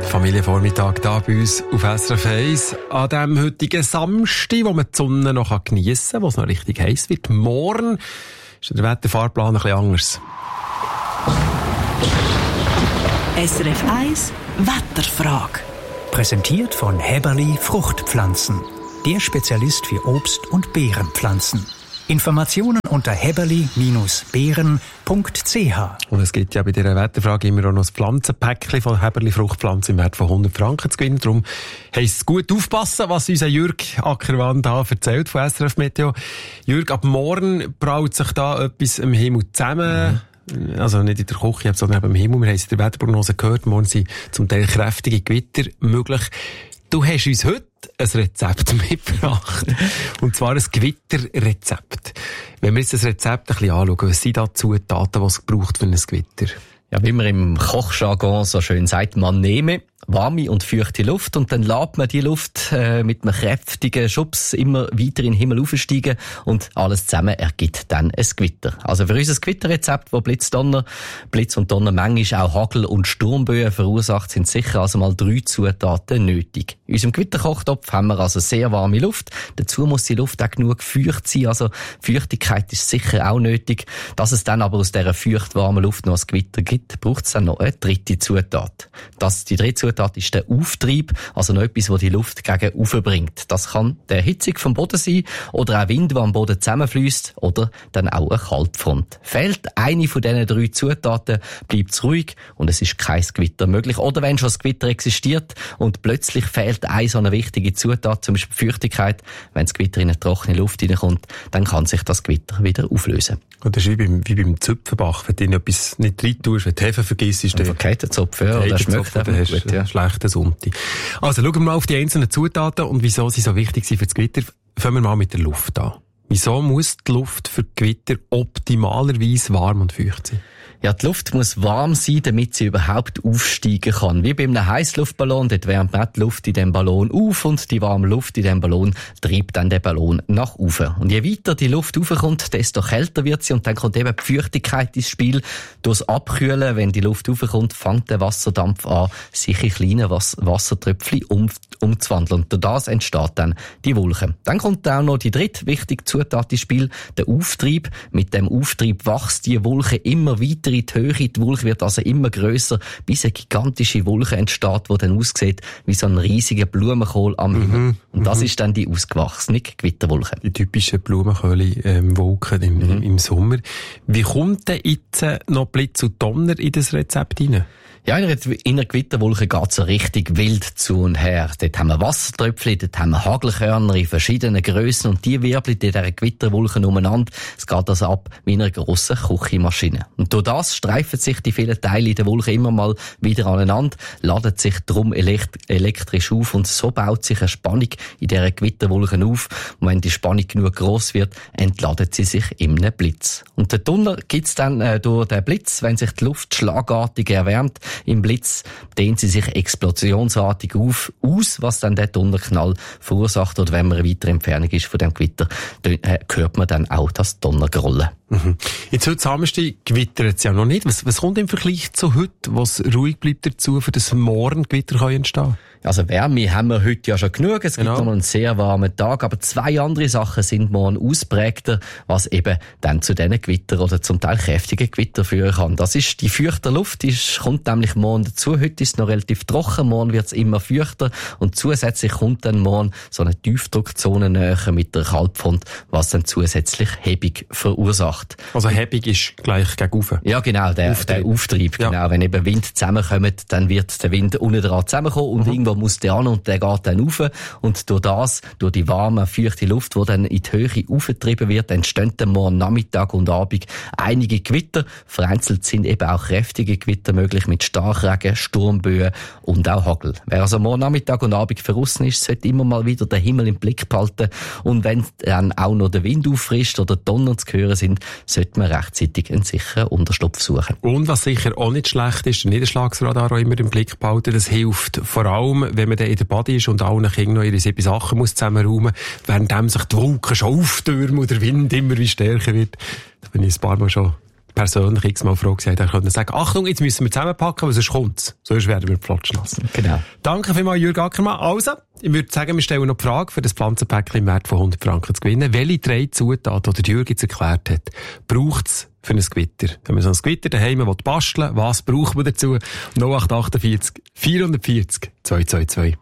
Familienvormittag hier bei uns auf SRF 1 an diesem heutigen Samstag, wo man die Sonne noch geniessen kann, wo es noch richtig heiß wird. Morgen ist der Wetterfahrplan ein bisschen anders. SRF 1 Wetterfrage. Präsentiert von Häberli Fruchtpflanzen. Der Spezialist für Obst- und Beerenpflanzen. Informationen unter häberli-beeren.ch. Und es gibt ja bei dieser Wetterfrage immer auch noch ein Pflanzenpäckchen von Häberli Fruchtpflanzen im Wert von 100 Franken zu gewinnen. Darum heisst es gut aufpassen, was unser Jürg Ackermann da erzählt von SRF Meteo. Jürg, ab morgen braut sich da etwas im Himmel zusammen. Also nicht in der Küche, sondern eben im Himmel. Wir haben es in der Wetterprognose gehört, morgen sind zum Teil kräftige Gewitter möglich. Du hast uns heute ein Rezept mitgebracht. Und zwar ein Gewitterrezept. Wenn wir jetzt das Rezept ein bisschen anschauen, was sind da Zutaten, die es braucht für ein Gewitter? Ja, wie man im Kochjargon so schön sagt, man nehme warme und feuchte Luft und dann lässt man die Luft mit einem kräftigen Schubs immer weiter in den Himmel aufsteigen und alles zusammen ergibt dann ein Gewitter. Also für unser Gewitterrezept, wo Blitz und Donner manchmal auch Hagel und Sturmböen verursacht, sind sicher also mal 3 Zutaten nötig. In unserem Gewitterkochtopf haben wir also sehr warme Luft. Dazu muss die Luft auch genug feucht sein, also Feuchtigkeit ist sicher auch nötig. Dass es dann aber aus dieser feucht-warmen Luft noch ein Gewitter gibt, braucht es dann noch eine dritte Zutat. Die dritte Zutat ist der Auftrieb, also noch etwas, das die Luft gegen oben bringt. Das kann die Erhitzung vom Boden sein oder auch Wind, der am Boden zusammenfliesst oder dann auch eine Kaltfront. Fehlt eine von diesen 3 Zutaten, bleibt es ruhig und es ist kein Gewitter möglich. Oder wenn schon das Gewitter existiert und plötzlich fehlt eine so eine wichtige Zutat, zum Beispiel Feuchtigkeit, wenn das Gewitter in eine trockene Luft hineinkommt, dann kann sich das Gewitter wieder auflösen. Und das ist wie beim Zöpfenbach, wenn du etwas nicht rein tust, wenn du Hefe vergisst, dann verkehrt der Zopf, ja, oder schmeckt einfach gut, ja. Schlechter Sonntag. Also, schauen wir mal auf die einzelnen Zutaten und wieso sie so wichtig sind für das Gewitter. Fangen wir mal mit der Luft an. Wieso muss die Luft für Gewitter optimalerweise warm und feucht sein? Ja, die Luft muss warm sein, damit sie überhaupt aufsteigen kann. Wie bei einem Heissluftballon, dort wärmt man die Luft in dem Ballon auf und die warme Luft in dem Ballon treibt dann den Ballon nach oben. Und je weiter die Luft raufkommt, desto kälter wird sie und dann kommt eben die Feuchtigkeit ins Spiel. Durchs Abkühlen, wenn die Luft raufkommt, fängt der Wasserdampf an, sich in kleine Wassertröpfchen umzuwandeln. Und durch das entsteht dann die Wolke. Dann kommt auch noch die dritte wichtige Zutat ins Spiel, der Auftrieb. Mit dem Auftrieb wächst die Wolke immer weiter in die Höhe. Die Wolke wird also immer grösser, bis eine gigantische Wolke entsteht, die dann aussieht wie so ein riesiger Blumenkohl am Himmel. Und das ist dann die ausgewachsene Gewitterwolke. Die typischen Blumenkohl-Wolken im Sommer. Wie kommt denn jetzt noch Blitz und Donner in das Rezept hinein? Ja, in einer Gewitterwolke geht es so richtig wild zu und her. Dort haben wir Wassertröpfchen, dort haben wir Hagelkörner in verschiedenen Grössen und die wirbeln in dieser Gewitterwolke umeinander. Es geht also ab wie in einer grossen Küchenmaschine. Und durch das streifen sich die vielen Teile in der Wolke immer mal wieder aneinander, laden sich darum elektrisch auf und so baut sich eine Spannung in dieser Gewitterwolke auf. Und wenn die Spannung genug gross wird, entladet sie sich in einem Blitz. Und der Donner gibt's dann durch den Blitz, wenn sich die Luft schlagartig erwärmt. Im Blitz dehnt sie sich explosionsartig aus, was dann der Donnerknall verursacht. Oder wenn man eine weitere Entfernung ist von dem Gewitter, hört man dann auch das Donnergrollen. Jetzt heute Samstag gewittert es ja noch nicht. Was kommt im Vergleich zu heute, was ruhig bleibt dazu, für das morgen Gewitter entstehen kann? Also Wärme haben wir heute ja schon genug. Es gibt noch einen sehr warmen Tag. Aber 2 andere Sachen sind morgen ausprägter, was eben dann zu diesen Gewitter oder zum Teil kräftigen Gewitter führen kann. Das ist die feuchte Luft, kommt nämlich morgen dazu. Heute ist es noch relativ trocken, morgen wird es immer feuchter. Und zusätzlich kommt dann morgen so eine Tiefdruckzone näher mit der Kaltfront, was dann zusätzlich Hebung verursacht. Also Hebung ist gleich gegen oben? Ja, genau, der Auftrieb. Ja. Genau. Wenn eben Wind zusammenkommt, dann wird der Wind unten dran zusammenkommen und irgendwo muss der an und der geht dann rauf. Und durch die warme, feuchte Luft, die dann in die Höhe aufgetrieben wird, entstehen dann morgen Nachmittag und Abend einige Gewitter. Vereinzelt sind eben auch kräftige Gewitter möglich mit Starkregen, Sturmböen und auch Hagel. Wer also morgen Nachmittag und Abend draussen ist, sollte immer mal wieder den Himmel im Blick behalten. Und wenn dann auch noch der Wind auffrischt oder Donner zu hören sind, sollte man rechtzeitig einen sicheren Unterschlupf suchen. Und was sicher auch nicht schlecht ist, der Niederschlagsradar auch immer im Blick behalten. Das hilft vor allem, wenn man dann in der Body ist und allen Kindern noch ihre 7 Sachen muss zusammenräumen, während sich die Wolken schon auftürmen und der Wind immer wie stärker wird. Da bin ich ein paar Mal schon persönlich x-mal froh gewesen, er könnte sagen, Achtung, jetzt müssen wir zusammenpacken, weil sonst kommt's. Sonst werden wir platschnass. Genau. Danke vielmals, Jürg Ackermann. Also, ich würde sagen, wir stellen noch die Frage, für das Pflanzenpäckchen im Wert von 100 Franken zu gewinnen. Welche 3 Zutaten, die Jürg jetzt erklärt hat, braucht's für ein Gewitter? Wenn man so ein Gewitter daheim basteln will, was braucht man dazu? 0848 440 222.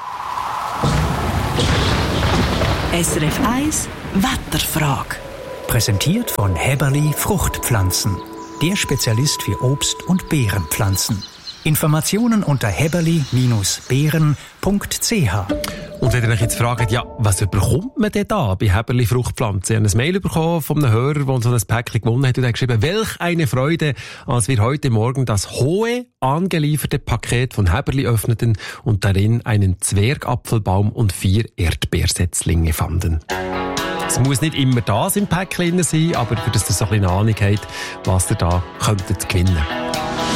SRF 1 Wetterfrage. Präsentiert von Häberli Fruchtpflanzen. Der Spezialist für Obst- und Beerenpflanzen. Informationen unter häberli-beeren.ch. Und wenn ihr euch jetzt fragt, ja, was bekommt man denn da bei Häberli Fruchtpflanzen? Ich habe ein Mail bekommen von einem Hörer, der so ein Päckchen gewonnen hat und hat geschrieben, welch eine Freude, als wir heute Morgen das hohe, angelieferte Paket von Häberli öffneten und darin einen Zwergapfelbaum und 4 Erdbeersetzlinge fanden. Es muss nicht immer das im Päckchen sein, aber für das ihr so ein bisschen eine Ahnung habt, was ihr da könntet gewinnen.